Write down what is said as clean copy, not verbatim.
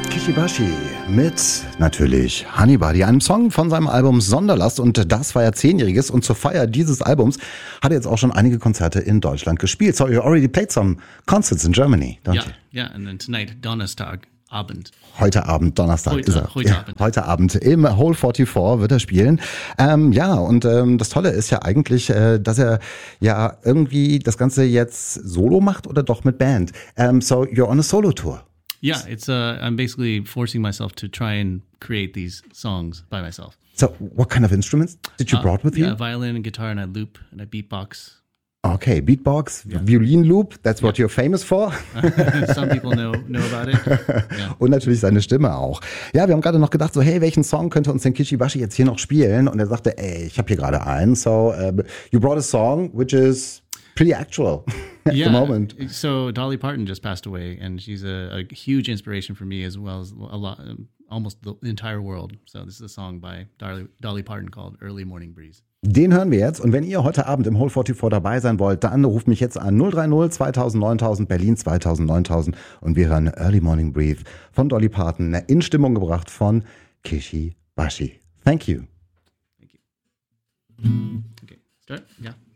Kishibashi mit natürlich Honey Buddy, einem Song von seinem Album Sonderlast, und das war ja 10-jähriges, und zur Feier dieses Albums hat er jetzt auch schon einige Konzerte in Deutschland gespielt. So you already played some concerts in Germany, don't you? Yeah, and then tonight, Donnerstagabend. Heute Abend, Donnerstag Heute, ist er. heute Abend. Heute Abend im Hole 44 wird er spielen. Das Tolle ist ja eigentlich, dass er ja irgendwie das Ganze jetzt solo macht oder doch mit Band. So you're on a solo tour. Yeah, it's I'm basically forcing myself to try and create these songs by myself. So what kind of instruments did you brought with you? Yeah, violin and guitar, and I loop and I beatbox. Okay, Beatbox, Violin Loop, that's what you're famous for. Some people know about it. Yeah. Und natürlich seine Stimme auch. Ja, wir haben gerade noch gedacht, so hey, welchen Song könnte uns denn Kishibashi jetzt hier noch spielen? Und er sagte, ich habe hier gerade einen. So you brought a song which is pretty actual at the moment. So Dolly Parton just passed away, and she's a huge inspiration for me, as well as almost the entire world. So this is a song by Dolly Parton called Early Morning Breeze. Den hören wir jetzt, und wenn ihr heute Abend im Hole 44 dabei sein wollt, dann ruft mich jetzt an 030 2000 9000 Berlin 2000 9000 und wir hören Early Morning Breeze von Dolly Parton, in Stimmung gebracht von Kishibashi. Thank you. Thank you. Okay, start? Yeah.